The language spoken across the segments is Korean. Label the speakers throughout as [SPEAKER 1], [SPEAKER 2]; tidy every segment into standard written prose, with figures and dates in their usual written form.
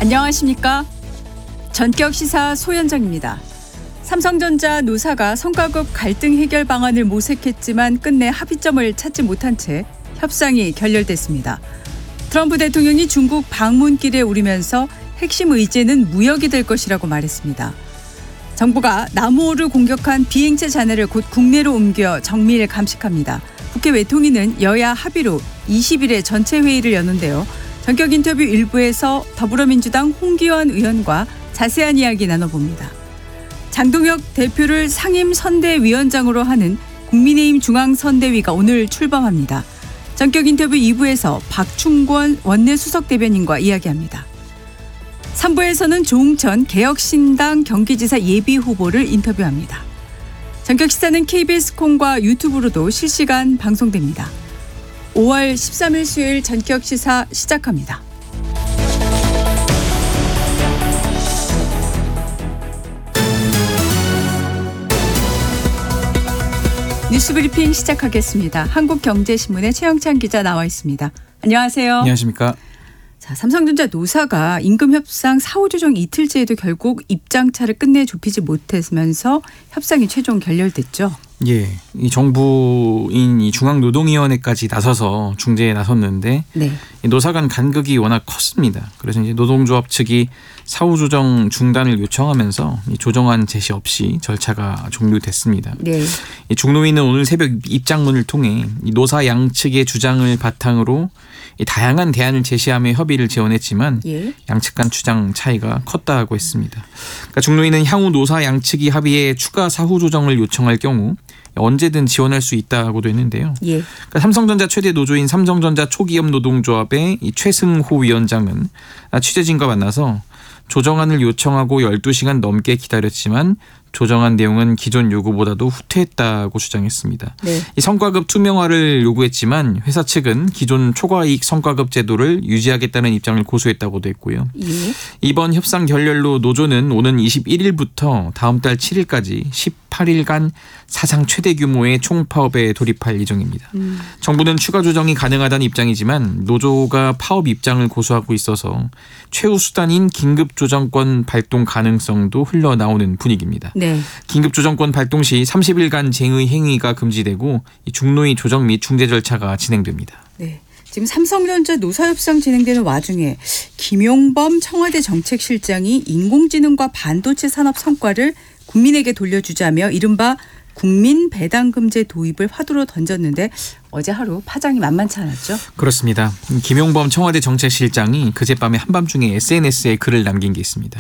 [SPEAKER 1] 안녕하십니까? 전격 시사 소현정입니다. 삼성전자 노사가 성과급 갈등 해결 방안을 모색했지만 끝내 합의점을 찾지 못한 채 협상이 결렬됐습니다. 트럼프 대통령이 중국 방문길에 오르면서 핵심 의제는 무역이 될 것이라고 말했습니다. 정부가 남호를 공격한 비행체 잔해를 곧 국내로 옮겨 정밀 감식합니다. 국회 외통위는 여야 합의로 20일에 전체 회의를 여는데요. 전격 인터뷰 일부에서 더불어민주당 홍기원 의원과 자세한 이야기 나눠봅니다. 장동혁 대표를 상임선대위원장으로 하는 국민의힘 중앙선대위가 오늘 출범합니다. 전격 인터뷰 2부에서 박충권 원내 수석대변인과 이야기합니다. 3부에서는 조응천 개혁신당 경기지사 예비후보를 인터뷰합니다. 전격 시사는 KBS 콩과 유튜브로도 실시간 방송됩니다. 5월 13일 수요일 전격 시사 시작합니다. 뉴스브리핑 시작하겠습니다. 한국경제신문의 최영찬 기자 나와 있습니다. 안녕하세요.
[SPEAKER 2] 안녕하십니까.
[SPEAKER 1] 자, 삼성전자 노사가 임금협상 사후 조정 이틀째에도 결국 입장차를 끝내 좁히지 못하면서 협상이 최종 결렬됐죠.
[SPEAKER 2] 예, 이 정부인 이 중앙노동위원회까지 나서서 중재에 나섰는데
[SPEAKER 1] 네.
[SPEAKER 2] 이 노사 간 간극이 워낙 컸습니다. 그래서 이제 노동조합 측이 사후 조정 중단을 요청하면서 이 조정안 제시 없이 절차가 종료됐습니다.
[SPEAKER 1] 네.
[SPEAKER 2] 이 중노위는 오늘 새벽 입장문을 통해 이 노사 양측의 주장을 바탕으로 이 다양한 대안을 제시하며 협의를 지원했지만 양측 간 주장 차이가 컸다고 했습니다. 그러니까 중노위는 향후 노사 양측이 합의해 추가 사후 조정을 요청할 경우 언제든 지원할 수 있다고도 했는데요. 그러니까 삼성전자 최대 노조인 삼성전자 초기업 노동조합의 이 최승호 위원장은 취재진과 만나서 조정안을 요청하고 12시간 넘게 기다렸지만 조정안 내용은 기존 요구보다도 후퇴했다고 주장했습니다.
[SPEAKER 1] 네.
[SPEAKER 2] 이 성과급 투명화를 요구했지만 회사 측은 기존 초과이익 성과급 제도를 유지하겠다는 입장을 고수했다고도 했고요. 이번 협상 결렬로 노조는 오는 21일부터 다음 달 7일까지 18일간 사상 최대 규모의 총파업에 돌입할 예정입니다. 정부는 추가 조정이 가능하다는 입장이지만 노조가 파업 입장을 고수하고 있어서 최후 수단인 긴급조정권 발동 가능성도 흘러나오는 분위기입니다.
[SPEAKER 1] 네.
[SPEAKER 2] 긴급조정권 발동 시 30일간 쟁의 행위가 금지되고 중노위 조정 및 중재 절차가 진행됩니다.
[SPEAKER 1] 네. 지금 삼성전자 노사협상 진행되는 와중에 김용범 청와대 정책실장이 인공지능과 반도체 산업 성과를 국민에게 돌려주자며 이른바 국민 배당금제 도입을 화두로 던졌는데 어제 하루 파장이 만만치 않았죠? 그렇습니다.
[SPEAKER 2] 김용범 청와대 정책실장이 그젯밤에 한밤중에 SNS에 글을 남긴 게 있습니다.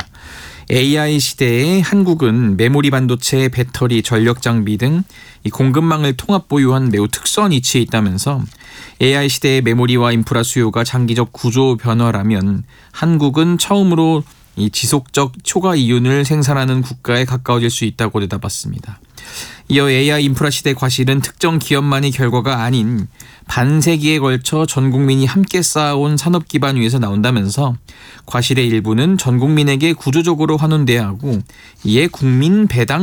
[SPEAKER 2] AI 시대에 한국은 메모리 반도체, 배터리, 전력 장비 등 이 공급망을 통합 보유한 매우 특수한 위치에 있다면서 AI 시대의 메모리와 인프라 수요가 장기적 구조 변화라면 한국은 처음으로 이 지속적 초과 이윤을 생산하는 국가에 가까워질 수 있다고 대답했습니다. 이어 AI 인프라 시대 과실은 특정 기업만의 결과가 아닌 반세기에 걸쳐 전 국민이 함께 쌓아온 산업 기반 위에서 나온다면서 과실의 일부는 전 국민에게 구조적으로 환원돼야 하고 이에 국민 배당